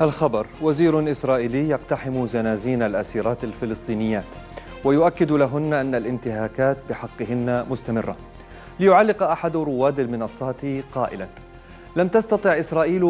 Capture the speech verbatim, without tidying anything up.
الخبر: وزير إسرائيلي يقتحم زنازين الأسيرات الفلسطينيات ويؤكد لهن أن الانتهاكات بحقهن مستمرة. ليعلق أحد رواد المنصات قائلا: لم تستطع إسرائيل